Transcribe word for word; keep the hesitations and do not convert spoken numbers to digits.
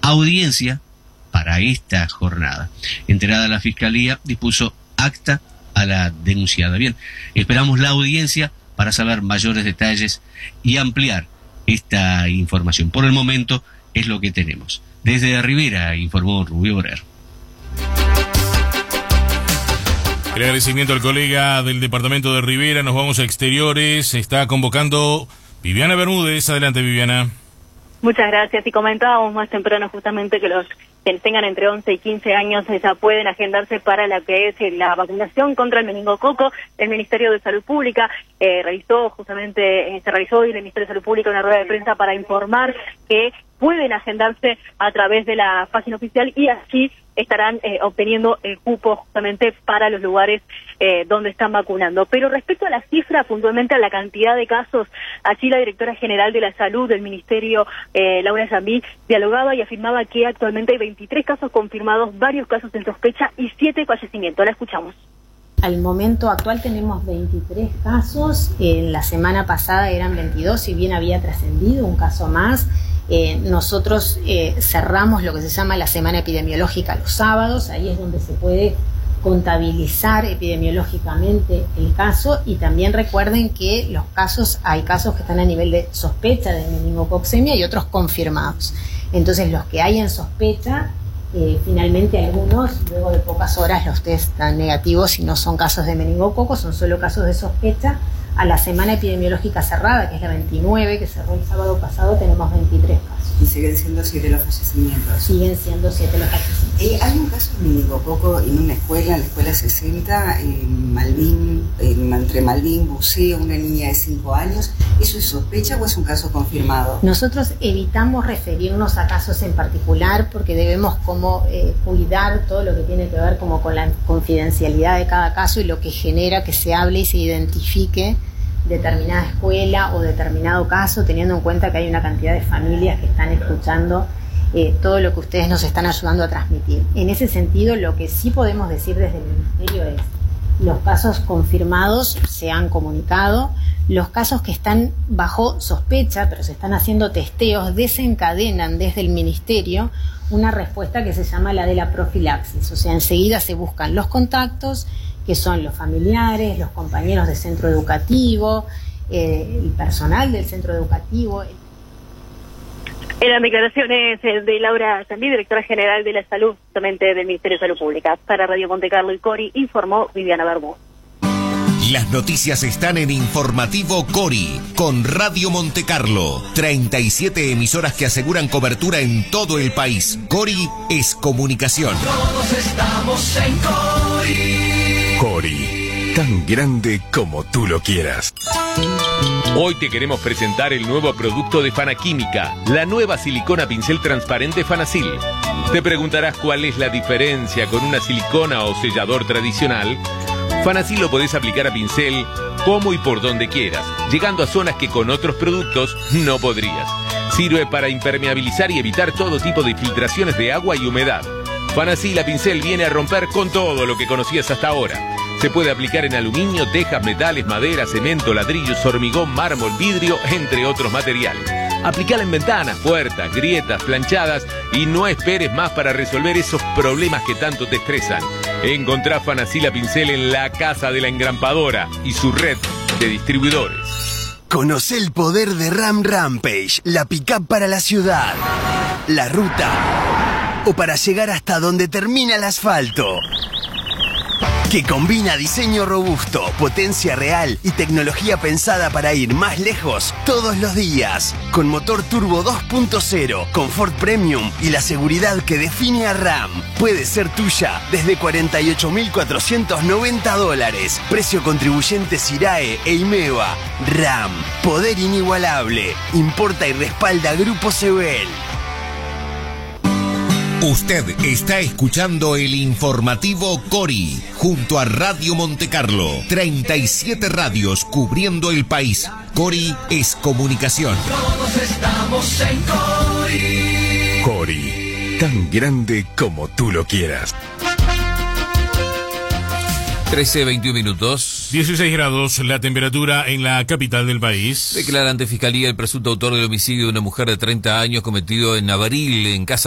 audiencia para esta jornada. Enterada la Fiscalía, dispuso acta a la denunciada. Bien, esperamos la audiencia para saber mayores detalles y ampliar esta información. Por el momento es lo que tenemos. Desde Rivera informó Rubio Borer. El agradecimiento al colega del departamento de Rivera. Nos vamos a exteriores. Está convocando Viviana Bermúdez. Adelante, Viviana. Muchas gracias. Y comentábamos más temprano justamente que los que tengan entre once y quince años ya pueden agendarse para la que es la vacunación contra el meningococo. El Ministerio de Salud Pública eh, realizó justamente, eh, se realizó hoy el Ministerio de Salud Pública una rueda de prensa para informar que pueden agendarse a través de la página oficial y así estarán eh, obteniendo el cupo justamente para los lugares eh, donde están vacunando. Pero respecto a la cifra, puntualmente a la cantidad de casos, allí la directora general de la Salud del Ministerio, eh, Laura Zambí, dialogaba y afirmaba que actualmente hay veintitrés casos confirmados, varios casos en sospecha y siete fallecimientos. La escuchamos. Al momento actual tenemos veintitrés casos, en la semana pasada eran veintidós, si bien había trascendido un caso más. Eh, nosotros eh, cerramos lo que se llama la semana epidemiológica los sábados, ahí es donde se puede contabilizar epidemiológicamente el caso, y también recuerden que los casos, hay casos que están a nivel de sospecha de meningococcemia y otros confirmados. Entonces los que hay en sospecha, eh, finalmente algunos, luego de pocas horas los test dan negativos y no son casos de meningococo, son solo casos de sospecha. A la semana epidemiológica cerrada, que es la veintinueve, que cerró el sábado pasado, tenemos veintitrés casos. Y siguen siendo siete los fallecimientos. Siguen siendo siete los fallecimientos. Eh, hay un caso de meningococo en una escuela, en la escuela sesenta, en Malvin, en, entre Malvin, Buceo, una niña de cinco años. ¿Eso es sospecha o es un caso confirmado? Nosotros evitamos referirnos a casos en particular porque debemos como eh, cuidar todo lo que tiene que ver como con la confidencialidad de cada caso y lo que genera que se hable y se identifique determinada escuela o determinado caso, teniendo en cuenta que hay una cantidad de familias que están escuchando eh, todo lo que ustedes nos están ayudando a transmitir. En ese sentido, lo que sí podemos decir desde el Ministerio es: los casos confirmados se han comunicado, los casos que están bajo sospecha, pero se están haciendo testeos, desencadenan desde el Ministerio una respuesta que se llama la de la profilaxis, o sea, enseguida se buscan los contactos, que son los familiares, los compañeros del centro educativo, eh, el personal del centro educativo. Eran declaraciones de Laura Zambí, directora general de la Salud, justamente del Ministerio de Salud Pública. Para Radio Monte Carlo y Cori, informó Viviana Bermúdez. Las noticias están en Informativo Cori, con Radio Monte Carlo. treinta y siete emisoras que aseguran cobertura en todo el país. Cori es comunicación. Todos estamos en Cori. Cori, tan grande como tú lo quieras. Hoy te queremos presentar el nuevo producto de Fanaquímica, la nueva silicona pincel transparente Fanasil. Te preguntarás cuál es la diferencia con una silicona o sellador tradicional. Fanasil lo podés aplicar a pincel como y por donde quieras, llegando a zonas que con otros productos no podrías. Sirve para impermeabilizar y evitar todo tipo de filtraciones de agua y humedad. Fanasil a pincel viene a romper con todo lo que conocías hasta ahora. Se puede aplicar en aluminio, tejas, metales, madera, cemento, ladrillos, hormigón, mármol, vidrio, entre otros materiales. Aplicala en ventanas, puertas, grietas, planchadas y no esperes más para resolver esos problemas que tanto te estresan. Encontrá Fanasil a pincel en la Casa de la Engrampadora y su red de distribuidores. Conoce el poder de Ram Rampage, la pick-up para la ciudad, la ruta o para llegar hasta donde termina el asfalto. Que combina diseño robusto, potencia real y tecnología pensada para ir más lejos todos los días. Con motor turbo dos punto cero, confort premium y la seguridad que define a Ram. Puede ser tuya desde cuarenta y ocho mil cuatrocientos noventa dólares. Precio contribuyente SIRAE e IMEVA. Ram, poder inigualable. Importa y respalda Grupo Sebel. Usted está escuchando el Informativo Cori, junto a Radio Monte Carlo. treinta y siete radios cubriendo el país. Cori es comunicación. Todos estamos en Cori. Cori, tan grande como tú lo quieras. trece, veintiún minutos. dieciséis grados la temperatura en la capital del país. Declara ante Fiscalía el presunto autor del homicidio de una mujer de treinta años cometido en abril en casa